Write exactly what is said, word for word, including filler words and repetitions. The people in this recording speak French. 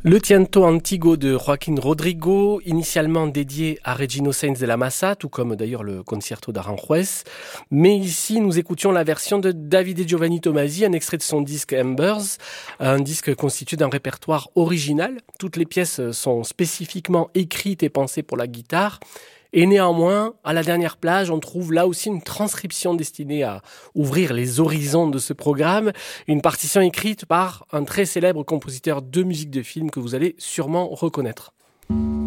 Le Tiento Antigo de Joaquín Rodrigo, initialement dédié à Regino Sainz de la Massa, tout comme d'ailleurs le Concerto d'Aranjuez. Mais ici, nous écoutions la version de Davide Giovanni Tomasi, un extrait de son disque Embers, un disque constitué d'un répertoire original. Toutes les pièces sont spécifiquement écrites et pensées pour la guitare. Et néanmoins, à la dernière plage, on trouve là aussi une transcription destinée à ouvrir les horizons de ce programme, une partition écrite par un très célèbre compositeur de musique de film que vous allez sûrement reconnaître.